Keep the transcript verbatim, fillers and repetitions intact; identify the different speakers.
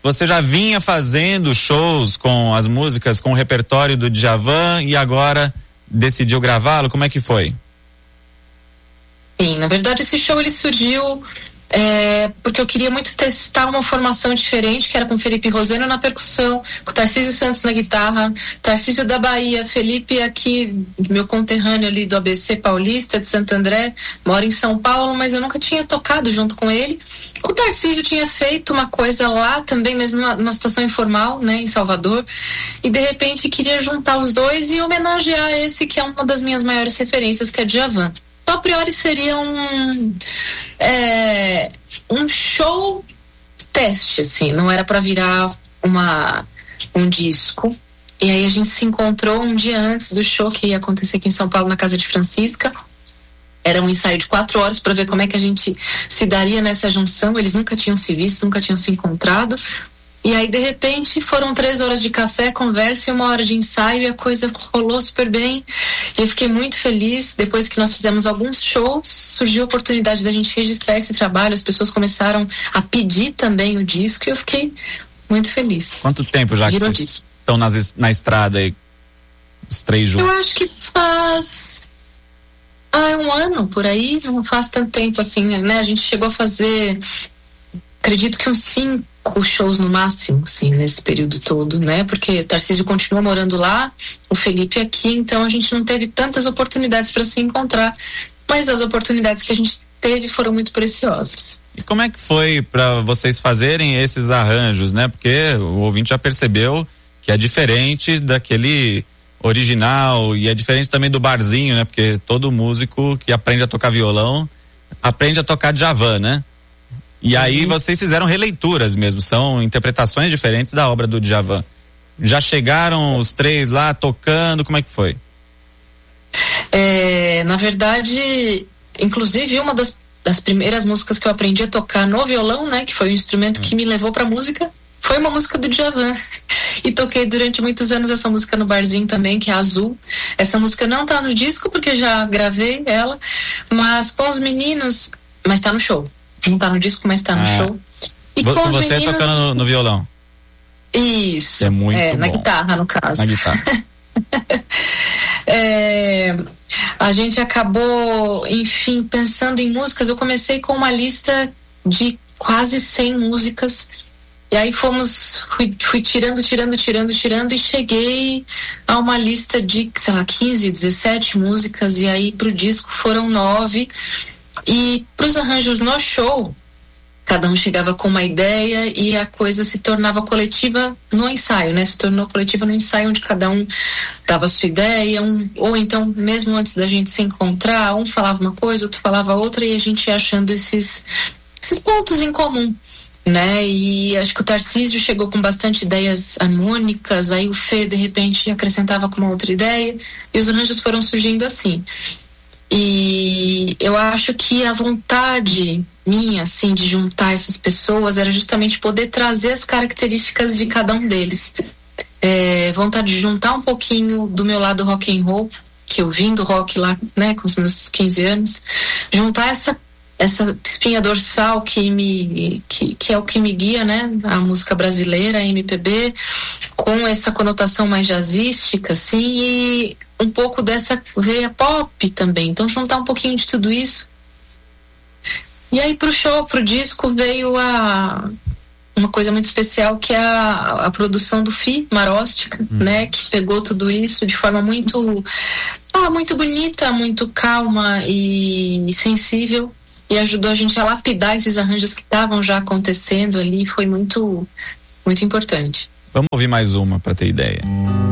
Speaker 1: você já vinha fazendo shows com as músicas, com o repertório do Djavan e agora decidiu gravá-lo? Como é que foi?
Speaker 2: Sim, na verdade esse show ele surgiu é, porque eu queria muito testar uma formação diferente, que era com Felipe Roseno na percussão, com Tarcísio Santos na guitarra, Tarcísio da Bahia, Felipe aqui, meu conterrâneo ali do A B C Paulista, de Santo André, mora em São Paulo, mas eu nunca tinha tocado junto com ele. O Tarcísio tinha feito uma coisa lá também, mas numa, numa situação informal, né, em Salvador, e de repente queria juntar os dois e homenagear esse que é uma das minhas maiores referências, que é Djavan. Então, a priori seria um é, um show teste, assim, não era para virar uma, um disco. E aí a gente se encontrou um dia antes do show que ia acontecer aqui em São Paulo, na casa de Francisca. Era um ensaio de quatro horas para ver como é que a gente se daria nessa junção. Eles nunca tinham se visto, nunca tinham se encontrado. E aí, de repente, foram três horas de café, conversa e uma hora de ensaio, e a coisa rolou super bem. E eu fiquei muito feliz. Depois que nós fizemos alguns shows, surgiu a oportunidade da gente registrar esse trabalho. As pessoas começaram a pedir também o disco e eu fiquei muito feliz.
Speaker 1: Quanto tempo já Girou que vocês estão nas, na estrada aí, os três juntos?
Speaker 2: Eu acho que faz... Ah, um ano por aí, não faz tanto tempo assim, né? A gente chegou a fazer, acredito que uns cinco shows no máximo, assim, nesse período todo, né? Porque o Tarcísio continua morando lá, o Felipe aqui, então a gente não teve tantas oportunidades para se encontrar, mas as oportunidades que a gente teve foram muito preciosas.
Speaker 1: E como é que foi para vocês fazerem esses arranjos, né? Porque o ouvinte já percebeu que é diferente daquele original e é diferente também do barzinho, né? Porque todo músico que aprende a tocar violão aprende a tocar Djavan, né? E aí uhum. vocês fizeram releituras mesmo, são interpretações diferentes da obra do Djavan. Já chegaram os três lá tocando, como é que foi?
Speaker 2: É, na verdade, inclusive uma das, das primeiras músicas que eu aprendi a tocar no violão, né, que foi o instrumento uhum. que me levou pra música, foi uma música do Djavan. E toquei durante muitos anos essa música no barzinho também, que é Azul. Essa música não tá no disco, porque já gravei ela, mas com os meninos, mas tá no show. Não tá no disco, mas tá no ah. show. E
Speaker 1: Vo-
Speaker 2: com os
Speaker 1: você
Speaker 2: meninos...
Speaker 1: tocando no, no violão?
Speaker 2: Isso.
Speaker 1: É muito
Speaker 2: é,
Speaker 1: bom.
Speaker 2: Na guitarra, no caso.
Speaker 1: Na guitarra.
Speaker 2: é, a gente acabou, enfim, pensando em músicas. Eu comecei com uma lista de quase cem músicas. E aí fomos, fui, fui tirando, tirando, tirando, tirando e cheguei a uma lista de, sei lá, quinze, dezessete músicas. E aí pro disco foram nove. E pros arranjos no show, cada um chegava com uma ideia e a coisa se tornava coletiva no ensaio, né? Se tornou coletiva no ensaio, onde cada um dava a sua ideia, um, ou então, mesmo antes da gente se encontrar, um falava uma coisa, outro falava outra, e a gente ia achando esses, esses pontos em comum, né? E acho que o Tarcísio chegou com bastante ideias harmônicas, aí o Fê, de repente, acrescentava com uma outra ideia, e os arranjos foram surgindo assim. E eu acho que a vontade minha, assim, de juntar essas pessoas era justamente poder trazer as características de cada um deles. É, vontade de juntar um pouquinho do meu lado rock and roll, que eu vim do rock lá, né, com os meus quinze anos, juntar essa essa espinha dorsal que me que, que é o que me guia, né, a música brasileira, a M P B, com essa conotação mais jazzística, assim, e um pouco dessa veia pop também. Então juntar um pouquinho de tudo isso. E aí pro show, pro disco, veio a uma coisa muito especial, que é a, a produção do Fi Maróstica, hum. né, que pegou tudo isso de forma muito ah, muito bonita, muito calma e sensível, e ajudou a gente a lapidar esses arranjos que estavam já acontecendo ali. Foi muito, muito importante.
Speaker 1: Vamos ouvir mais uma para ter ideia.